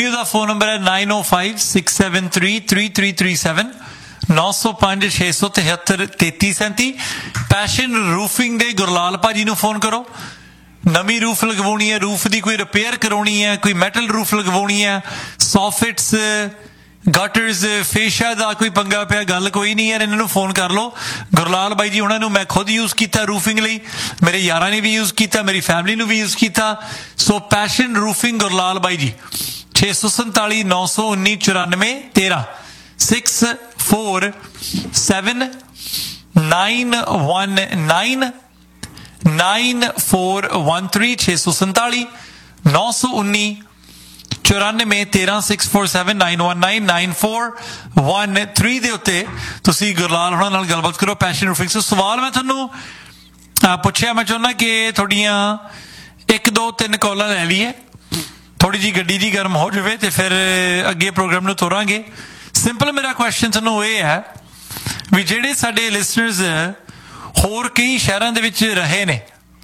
Studio का phone number है 9056733337 905-673-3337। Passion roofing दे गुरलाल भाजी नूं फोन करो। नवी रूफ लगवानी है, रूफ की कोई रिपेयर करवानी है, कोई मैटल रूफ लगवानी है, सॉफिट्स गटर्स फेशा का कोई पंगा पिया, गल कोई नहीं है, इन्होंने फोन कर लो। गुरलाल बाई जी उन्होंने मैं खुद यूज किया रूफिंग लई, मेरे यारां ने भी यूज किया, मेरी फैमिली ने भी यूज किया। सो पैशन रूफिंग गुरलाल बाई जी 647 919 94 13 647 919 9413 647 919 94 13 647 919 9413 ਦੇ ਉੱਤੇ ਤੁਸੀਂ ਗੁਰਲਾਲ ਹੋਣਾ ਨਾਲ ਗੱਲਬਾਤ ਕਰੋ। Passion roofing. ਸੋ ਸਵਾਲ ਮੈਂ ਤੁਹਾਨੂੰ ਪੁੱਛਿਆ, ਮੈਂ ਚਾਹੁੰਦਾ ਕਿ ਤੁਹਾਡੀਆਂ 1 2 3 ਕਾਲਾਂ ਲੈ ਲਈਏ, ਥੋੜੀ ਜੀ ਗੱਡੀ ਜੀ ਗਰਮ ਹੋ ਜਾਵੇ ਤੇ ਫਿਰ ਅੱਗੇ ਪ੍ਰੋਗਰਾਮ ਨੂੰ ਤੋਰਾਂਗੇ। ਸਿੰਪਲ ਮੇਰਾ ਕੁਐਸਚਨ ਤੁਹਾਨੂੰ ਇਹ ਹੈ ਵੀ ਜਿਹੜੇ ਸਾਡੇ ਲਿਸਨਰਸ ਹੋਰ ਕਈ ਸ਼ਹਿਰਾਂ ਦੇ ਵਿੱਚ ਰਹੇ ਨੇ,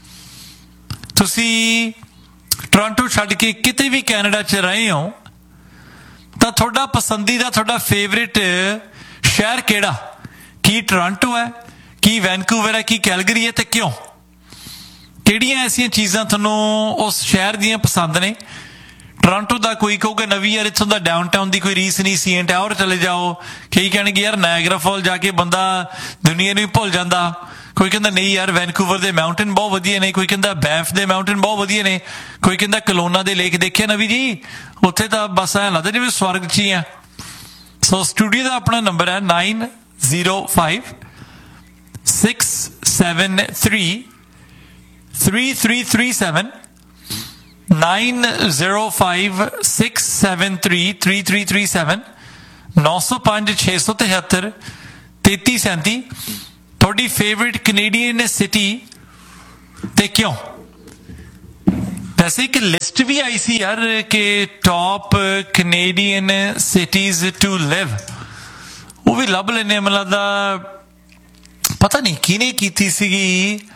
ਤੁਸੀਂ ਟੋਰਾਂਟੋ ਛੱਡ ਕੇ ਕਿਤੇ ਵੀ ਕੈਨੇਡਾ 'ਚ ਰਹੇ ਹੋ, ਤਾਂ ਤੁਹਾਡਾ ਪਸੰਦੀਦਾ, ਤੁਹਾਡਾ ਫੇਵਰੇਟ ਸ਼ਹਿਰ ਕਿਹੜਾ? ਕੀ ਟੋਰਾਂਟੋ ਹੈ, ਕੀ ਵੈਨਕੂਵਰ ਹੈ, ਕੀ ਕੈਲਗਰੀ ਹੈ, ਤੇ ਕਿਉਂ? ਕਿਹੜੀਆਂ ਐਸੀਆਂ ਚੀਜ਼ਾਂ ਤੁਹਾਨੂੰ ਉਸ ਸ਼ਹਿਰ ਦੀਆਂ ਪਸੰਦ ਨੇ? ਟੋਰਾਂਟੋ ਦਾ ਕੋਈ ਕਹੂਗਾ ਨਵੀਂ ਯਾਰ ਇੱਥੋਂ ਦਾ ਡਾਊਨਟਾਊਨ ਦੀ ਕੋਈ ਰੀਸ ਨਹੀਂ, ਸੀਐਨ ਟਾਵਰ ਚਲੇ ਜਾਓ। ਕਈ ਕਹਿਣਗੇ ਯਾਰ ਨਾਇਗਰਾ ਫਾਲ ਜਾ ਕੇ ਬੰਦਾ ਦੁਨੀਆ ਨੂੰ ਹੀ ਭੁੱਲ ਜਾਂਦਾ। ਕੋਈ ਕਹਿੰਦਾ ਨਹੀਂ ਯਾਰ ਵੈਨਕੂਵਰ ਦੇ ਮਾਊਂਟੇਨ ਬਹੁਤ ਵਧੀਆ ਨੇ, ਕੋਈ ਕਹਿੰਦਾ ਬੈਂਫ ਦੇ ਮਾਊਂਟੇਨ ਬਹੁਤ ਵਧੀਆ ਨੇ, ਕੋਈ ਕਹਿੰਦਾ ਕਲੋਨਾ ਦੇ ਲੇਕ ਦੇਖਿਆ ਨਵੀਂ ਜੀ, ਉੱਥੇ ਤਾਂ ਬਸ ਐਂ ਲੱਗਦਾ ਜਿਵੇਂ ਸਵਰਗ 'ਚ ਹੀ ਆ। ਸੋ ਸਟੂਡੀਓ ਦਾ ਆਪਣਾ ਨੰਬਰ ਹੈ 905-673-3337 905-673-3337 905-673-3337। ਤੁਹਾਡੀ ਫੇਵਰੇਟ ਕੈਨੇਡੀਅਨ ਸਿਟੀ ਤੇ ਕਿਉਂ? ਵੈਸੇ ਇੱਕ ਲਿਸਟ ਵੀ ਆਈ ਸੀ ਯਾਰ ਕਿ ਟੌਪ ਕੈਨੇਡੀਅਨ ਸਿਟੀਜ਼ ਟੂ ਲਿਵ, ਉਹ ਵੀ ਲੱਭ ਲੈਂਦੇ। ਮੈਨੂੰ ਲੱਗਦਾ ਪਤਾ ਨਹੀਂ ਕਿਹਨੇ ਕੀਤੀ ਸੀਗੀ,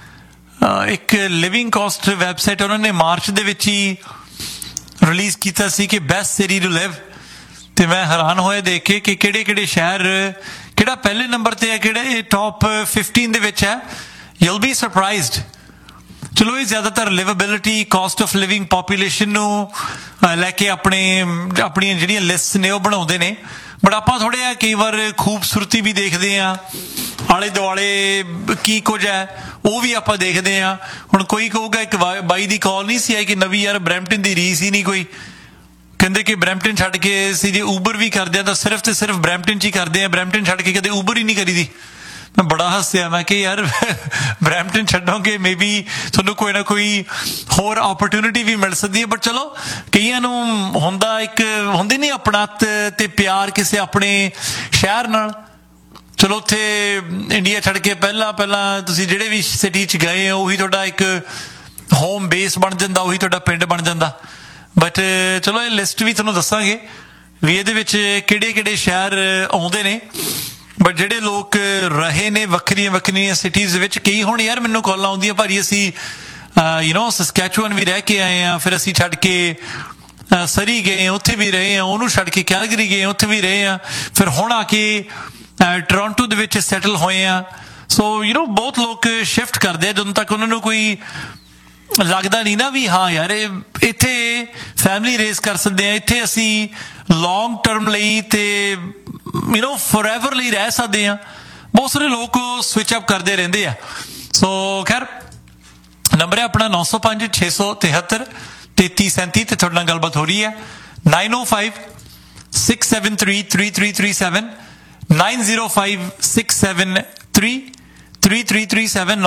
ਇੱਕ ਲਿਵਿੰਗ ਕਾਸਟ ਵੈਬਸਾਈਟ ਉਹਨਾਂ ਨੇ ਮਾਰਚ ਦੇ ਵਿੱਚ ਹੀ ਰਿਲੀਜ਼ ਕੀਤਾ ਸੀ ਕਿ ਬੈਸਟ ਸਿਟੀ ਟੂ ਲਿਵ। ਤੇ ਮੈਂ ਹੈਰਾਨ ਹੋਇਆ ਦੇਖ ਕੇ ਕਿ ਕਿਹੜੇ ਕਿਹੜੇ ਸ਼ਹਿਰ, ਕਿਹੜਾ ਪਹਿਲੇ ਨੰਬਰ ਤੇ ਹੈ, ਕਿਹੜਾ ਇਹ ਟੌਪ 15 ਦੇ ਵਿੱਚ ਹੈ। You'll B surprised. ਚਲੋ ਇਹ ਜ਼ਿਆਦਾਤਰ ਲਿਵੇਬਿਲਿਟੀ, ਕਾਸਟ ਆਫ ਲਿਵਿੰਗ, ਪੋਪੂਲੇਸ਼ਨ ਨੂੰ ਲੈ ਕੇ ਆਪਣੀਆਂ ਜਿਹੜੀਆਂ ਲਿਸਟ ਨੇ ਉਹ ਬਣਾਉਂਦੇ ਨੇ, ਬਟ ਆਪਾਂ ਥੋੜ੍ਹੇ ਜਿਹਾ ਕਈ ਵਾਰ ਖੂਬਸੂਰਤੀ ਵੀ ਦੇਖਦੇ ਹਾਂ, ਆਲੇ ਦੁਆਲੇ ਕੀ ਕੁਝ ਹੈ ਉਹ ਵੀ ਆਪਾਂ ਦੇਖਦੇ ਹਾਂ। ਹੁਣ ਕੋਈ ਕਹੂਗਾ, ਇੱਕ ਬਾਈ ਦੀ ਕਾਲ ਨਹੀਂ ਸੀ ਆਈ ਕਿ ਨਵੀਂ ਯਾਰ ਬਰੈਂਪਟਨ ਦੀ ਰੀਸ ਹੀ ਨਹੀਂ ਕੋਈ, ਕਹਿੰਦੇ ਕਿ ਬਰੈਂਪਟਨ ਛੱਡ ਕੇ ਅਸੀਂ ਜੇ ਊਬਰ ਵੀ ਕਰਦੇ ਹਾਂ ਤਾਂ ਸਿਰਫ ਤੇ ਸਿਰਫ ਬਰੈਂਪਟਨ 'ਚ ਹੀ ਕਰਦੇ ਹਾਂ, ਬਰੈਂਪਟਨ ਛੱਡ ਕੇ ਕਦੇ ਊਬਰ ਹੀ ਨਹੀਂ ਕਰੀਦੀ। ਮੈਂ ਬੜਾ ਹੱਸਿਆ, ਮੈਂ ਕਿ ਯਾਰ ਬਰੈਂਪਟਨ ਛੱਡੋਗੇ ਮੇ ਬੀ ਤੁਹਾਨੂੰ ਕੋਈ ਨਾ ਕੋਈ ਹੋਰ ਓਪਰਚੁਨਿਟੀ ਵੀ ਮਿਲ ਸਕਦੀ ਹੈ, ਬਟ ਚਲੋ ਕਈਆਂ ਨੂੰ ਹੁੰਦਾ, ਇੱਕ ਹੁੰਦੀ ਨਹੀਂ ਆਪਣਤ ਤੇ ਪਿਆਰ ਕਿਸੇ ਆਪਣੇ ਸ਼ਹਿਰ ਨਾਲ। ਚਲੋ ਉੱਥੇ ਇੰਡੀਆ ਛੱਡ ਕੇ ਪਹਿਲਾਂ ਤੁਸੀਂ ਜਿਹੜੇ ਵੀ ਸਿਟੀ 'ਚ ਗਏ ਹੋ ਉਹੀ ਤੁਹਾਡਾ ਇੱਕ ਹੋਮ ਬੇਸ ਬਣ ਜਾਂਦਾ, ਉਹੀ ਤੁਹਾਡਾ ਪਿੰਡ ਬਣ ਜਾਂਦਾ। ਬਟ ਚਲੋ ਇਹ ਲਿਸਟ ਵੀ ਤੁਹਾਨੂੰ ਦੱਸਾਂਗੇ ਵੀ ਇਹਦੇ ਵਿੱਚ ਕਿਹੜੇ ਕਿਹੜੇ ਸ਼ਹਿਰ ਆਉਂਦੇ ਨੇ। ਬਟ ਜਿਹੜੇ ਲੋਕ ਰਹੇ ਨੇ ਵੱਖਰੀਆਂ ਸਿਟੀਜ਼ ਵਿੱਚ, ਕਈ ਹੁਣ ਯਾਰ ਮੈਨੂੰ ਕਾਲਾਂ ਆਉਂਦੀਆਂ, ਭਾਜੀ ਅਸੀਂ ਸਸਕੈਚੁਅਨ ਵੀ ਰਹਿ ਕੇ ਆਏ ਹਾਂ, ਫਿਰ ਅਸੀਂ ਛੱਡ ਕੇ ਸਰੀ ਗਏ, ਉੱਥੇ ਵੀ ਰਹੇ ਹਾਂ, ਉਹਨੂੰ ਛੱਡ ਕੇ ਕੈਲਗਰੀ ਗਏ, ਉੱਥੇ ਵੀ ਰਹੇ ਹਾਂ, ਫਿਰ ਹੁਣ ਆ ਕੇ ਟੋਰਾਂਟੋ ਦੇ ਵਿੱਚ ਸੈਟਲ ਹੋਏ ਆ। ਸੋ ਬਹੁਤ ਲੋਕ ਸ਼ਿਫਟ ਕਰਦੇ ਆ ਜਦੋਂ ਤੱਕ ਉਹਨਾਂ ਨੂੰ ਕੋਈ ਲੱਗਦਾ ਨਹੀਂ ਨਾ ਵੀ ਹਾਂ ਯਾਰ ਇੱਥੇ ਫੈਮਿਲੀ ਰੇਜ਼ ਕਰ ਸਕਦੇ ਆ, ਇੱਥੇ ਅਸੀਂ ਲੌਂਗ ਟਰਮ ਲਈ ਤੇ ਫੋਰਐਵਰ ਲਈ ਰਹਿ ਸਕਦੇ ਆ। ਬਹੁਤ ਸਾਰੇ ਲੋਕ ਸਵਿਚ ਅਪ ਕਰਦੇ ਰਹਿੰਦੇ ਆ। ਸੋ ਖੈਰ ਨੰਬਰ ਹੈ ਆਪਣਾ 905-673-3337 ਤੇ ਤੁਹਾਡੇ ਨਾਲ ਗੱਲਬਾਤ ਹੋ ਰਹੀ ਹੈ 905-673-3337 905-673-3337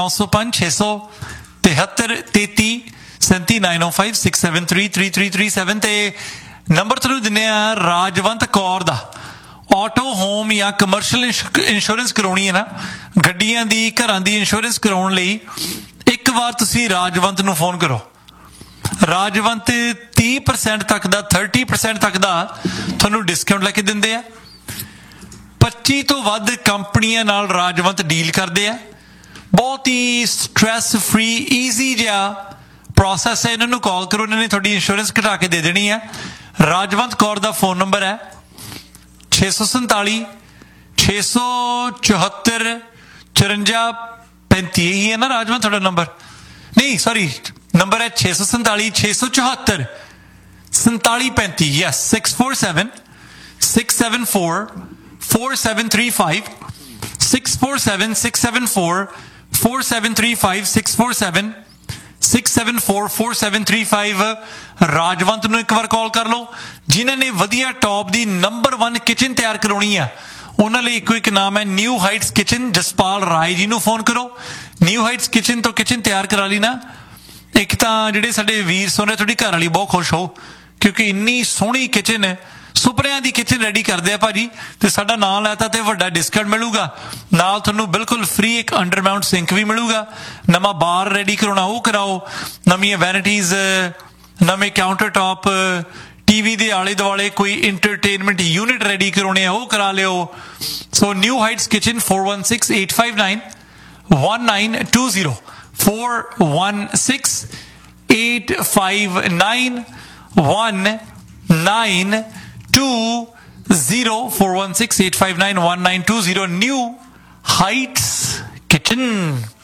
905-673-3337 905-673-3337 ਤੇ ਨੰਬਰ ਤੁਹਾਨੂੰ ਦਿੰਦੇ ਆ ਰਾਜਵੰਤ ਕੌਰ ਦਾ। ਆਟੋ ਹੋਮ ਜਾਂ ਕਮਰਸ਼ੀਅਲ ਇੰਸ਼ੋਰੈਂਸ ਕਰਾਉਣੀ ਹੈ ਨਾ, ਗੱਡੀਆਂ ਦੀ, ਘਰਾਂ ਦੀ ਇੰਸ਼ੋਰੈਂਸ ਕਰਾਉਣ ਲਈ ਇੱਕ ਵਾਰ ਤੁਸੀਂ ਰਾਜਵੰਤ ਨੂੰ ਫੋਨ ਕਰੋ। ਰਾਜਵੰਤ 30% ਤੱਕ ਦਾ, 30% ਤੱਕ ਦਾ ਤੁਹਾਨੂੰ ਡਿਸਕਾਊਂਟ ਲੈ ਕੇ ਦਿੰਦੇ ਆ। 25 ਤੋਂ ਵੱਧ ਕੰਪਨੀਆਂ ਨਾਲ ਰਾਜਵੰਤ ਡੀਲ ਕਰਦੇ ਆ। ਬਹੁਤ ਹੀ ਸਟ੍ਰੈਸ ਫਰੀ, ਈਜ਼ੀ ਜਿਹਾ ਪ੍ਰੋਸੈਸ ਹੈ। ਇਹਨਾਂ ਨੂੰ ਕਾਲ ਕਰੋ, ਇਹਨਾਂ ਨੇ ਤੁਹਾਡੀ ਇੰਸ਼ੋਰੈਂਸ ਘਟਾ ਕੇ ਦੇ ਦੇਣੀ ਹੈ। ਰਾਜਵੰਤ ਕੌਰ ਦਾ ਫੋਨ ਨੰਬਰ ਹੈ 647 674 54 35। यही है ना राजवंत थोड़ा नंबर? नहीं सॉरी, नंबर है 647 674 47 35। यस, 647 674 4735 647 674 4735 647 674 4735। ਰਾਜਵੰਤ ਨੂੰ ਇੱਕ ਵਾਰ ਕਾਲ ਕਰ ਲਓ। ਜਿਨ੍ਹਾਂ ਨੇ ਵਧੀਆ ਟੌਪ ਦੀ ਨੰਬਰ 1 ਕਿਚਨ ਤਿਆਰ ਕਰਾਉਣੀ ਆ, ਉਹਨਾਂ ਲਈ ਇੱਕੋ ਇੱਕ ਨਾਮ ਹੈ new heights kitchen. Jaspal Rai ji ਨੂੰ ਫੋਨ ਕਰੋ। ਨਿਊ ਹਾਈਟਸ ਕਿਚਨ ਤੋਂ ਕਿਚਨ ਤਿਆਰ ਕਰਾ ਲਈ ਨਾ, ਇੱਕ ਤਾਂ ਜਿਹੜੇ ਸਾਡੇ ਵੀਰ ਸੋਨੇ ਤੁਹਾਡੀ ਘਰ ਵਾਲੀ ਬਹੁਤ ਖੁਸ਼ ਹੋ, ਕਿਉਂਕਿ ਇੰਨੀ ਸੋਹਣੀ ਕਿਚਨ ਹੈ, ਸੁਪਨਿਆਂ ਦੀ ਕਿਚਨ ਰੈਡੀ ਕਰਦੇ ਆ ਭਾਜੀ। ਤੇ ਸਾਡਾ ਨਾਂ ਲੈਤਾ ਤੇ ਵੱਡਾ ਡਿਸਕਾਊਂਟ ਮਿਲੂਗਾ, ਨਾਲ ਤੁਹਾਨੂੰ ਬਿਲਕੁਲ ਫ੍ਰੀ ਇੱਕ ਅੰਡਰ ਮਾਊਂਟ ਸਿੰਕ ਵੀ ਮਿਲੂਗਾ। ਨਵਾਂ ਬਾਰ ਰੈਡੀ ਕਰਾਉਣਾ ਉਹ ਕਰਾਓ, ਨਵੀਆਂ ਵੈਨਿਟੀਜ਼, ਨਵੇਂ ਕਾਊਂਟਰ ਟੌਪ, ਟੀਵੀ ਦੇ ਆਲੇ ਦੁਆਲੇ ਕੋਈ ਇੰਟਰਟੇਨਮੈਂਟ ਯੂਨਿਟ ਰੈਡੀ ਕਰਾਉਣੇ ਆ ਉਹ ਕਰਾ ਲਿਓ। ਸੋ new heights kitchen 416 859 1920 416 859 1920 416 859 1920 New Heights Kitchen।